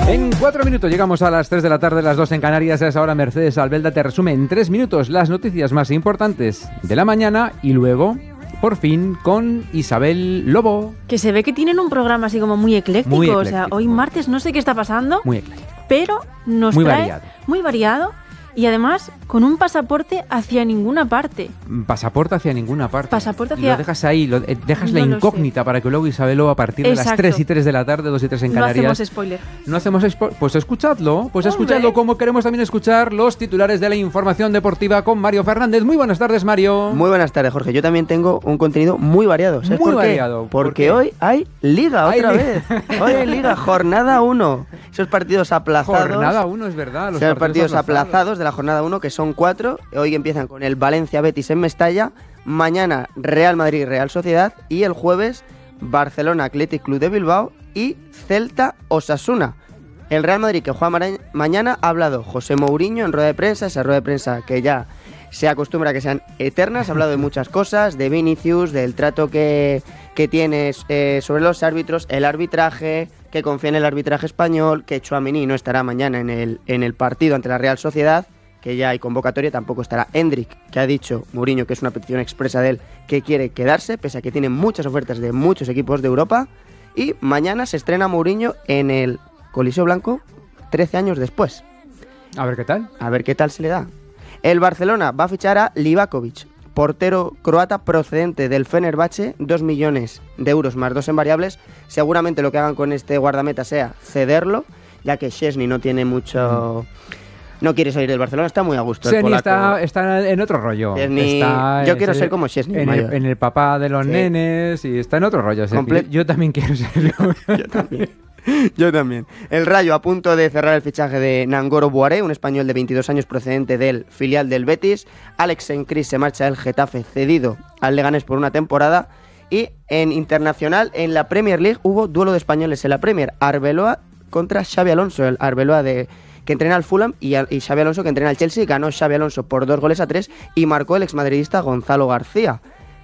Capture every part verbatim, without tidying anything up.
En cuatro minutos llegamos a las tres de la tarde, las dos en Canarias. A esa hora Mercedes Albelda te resume en tres minutos las noticias más importantes de la mañana y luego, por fin, con Isabel Lobo. Que se ve que tienen un programa así como muy ecléctico. Muy o ecléctico. sea, hoy martes no sé qué está pasando. Muy ecléctico. Pero nos Muy trae variado. muy variado y además con un pasaporte hacia ninguna parte. Pasaporte hacia ninguna parte. Pasaporte Y hacia- lo dejas ahí, lo, eh, dejas No la lo incógnita para que luego Isabel Lobo a partir de las Exacto. tres y tres de la tarde, dos y tres en No Canarias. hacemos spoiler. No hacemos spo- Pues escuchadlo, pues Hombre. escuchadlo como queremos también escuchar los titulares de la información deportiva con Mario Fernández. Muy buenas tardes, Mario. Muy buenas tardes, Jorge. Yo también tengo un contenido muy variado. ¿Sabes Muy por qué? variado. ¿Por Porque qué? hoy hay Liga Hay otra li- vez. Hoy hay Liga, jornada uno. Esos partidos aplazados. Jornada uno, es verdad. Los Esos partidos aplazados de la jornada uno, que son cuatro. Hoy empiezan con el Valencia Betis en Mestalla. Mañana Real Madrid Real Sociedad. Y el jueves Barcelona Athletic Club de Bilbao y Celta Osasuna. El Real Madrid, que juega mara- mañana, ha hablado José Mourinho en rueda de prensa. Esa rueda de prensa que ya se acostumbra a que sean eternas. Ha hablado de muchas cosas, de Vinicius, del trato que, que tiene eh, sobre los árbitros, el arbitraje, que confía en el arbitraje español, que Tchouaméni no estará mañana en el, en el partido ante la Real Sociedad, que ya hay convocatoria, tampoco estará Endrick, que ha dicho Mourinho que es una petición expresa de él, que quiere quedarse, pese a que tiene muchas ofertas de muchos equipos de Europa. Y mañana se estrena Mourinho en el Coliseo Blanco, trece años después. A ver qué tal. A ver qué tal se le da. El Barcelona va a fichar a Livakovic, portero croata procedente del Fenerbahce, dos millones de euros más dos en variables. Seguramente lo que hagan con este guardameta sea cederlo, ya que Szczęsny no tiene mucho... No quiere salir del Barcelona, está muy a gusto. el Szczęsny polaco. está, está en otro rollo. Szczęsny- Está yo en- quiero ser como Szczęsny, En el, mayor. en el papá de los Sí. nenes y está en otro rollo. Ese Comple- tío. Yo también quiero serlo. Yo también. Yo también. El Rayo a punto de cerrar el fichaje de Nangoro Boaré, un español de veintidós años procedente del filial del Betis. Alex Sencris se marcha del Getafe cedido al Leganés por una temporada. Y en internacional, en la Premier League, hubo duelo de españoles en la Premier. Arbeloa contra Xabi Alonso. El Arbeloa de... que entrena al Fulham y, a- y Xabi Alonso que entrena al Chelsea. Ganó Xabi Alonso por dos goles a tres y marcó el exmadridista Gonzalo García.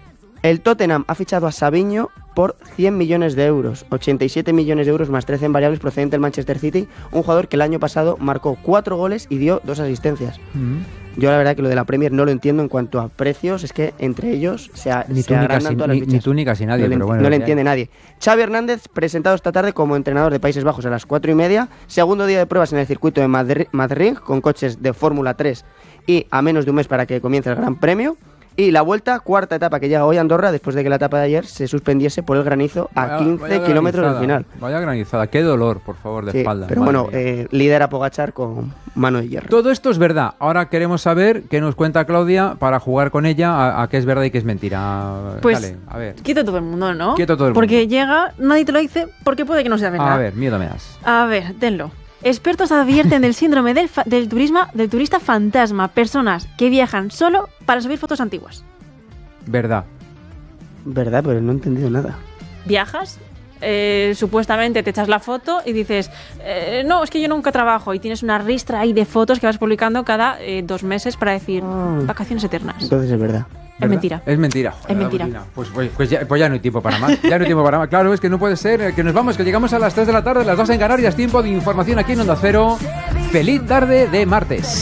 El Tottenham ha fichado a Savinho por cien millones de euros, ochenta y siete millones de euros más trece en variables procedente del Manchester City, un jugador que el año pasado marcó cuatro goles y dio dos asistencias. Mm. Yo la verdad que lo de la Premier no lo entiendo en cuanto a precios, es que entre ellos se, a- Ni se tú ni agrandan casi, todas las ni, ni fichas. tú ni casi nadie, no le, pero ent- bueno. no le lo que hay. entiende nadie. Xavi Hernández, presentado esta tarde como entrenador de Países Bajos a las cuatro y media. Segundo día de pruebas en el circuito de Madri- Madrid, con coches de Fórmula tres y a menos de un mes para que comience el Gran Premio. Y la vuelta, cuarta etapa que llega hoy a Andorra, después de que la etapa de ayer se suspendiese por el granizo a Vaya- quince vaya kilómetros del granizada, final. Vaya granizada, qué dolor, por favor, de Sí, espalda. pero madre bueno, mía. eh, lidera Pogačar con mano de hierro. Todo esto es verdad. Ahora queremos saber qué nos cuenta Claudia para jugar con ella a, a qué es verdad y qué es mentira. Pues Dale, a ver. quieto todo el mundo, ¿no? Quieto todo el Porque mundo. llega, nadie te lo dice, porque puede que no sea verdad. A ver, miedo me das. A ver, tenlo. Expertos advierten del síndrome del, fa- del, turismo, del turista fantasma. Personas que viajan solo para subir fotos antiguas. Verdad. ¿Verdad? Pero no he entendido nada. Viajas, eh, supuestamente te echas la foto y dices, eh, no, es que yo nunca trabajo. Y tienes una ristra ahí de fotos que vas publicando cada eh, dos meses para decir Ah. vacaciones eternas. Entonces es verdad. Es ¿Verdad? mentira. Es mentira. Joder, Es mentira. Agustina. Pues, pues, pues ya, pues ya no hay tiempo para más. Ya no hay tiempo para más. Claro, es que no puede ser. eh, Que nos vamos, que llegamos a las tres de la tarde, las dos en Canarias. Tiempo de información aquí en Onda Cero. Feliz tarde de martes.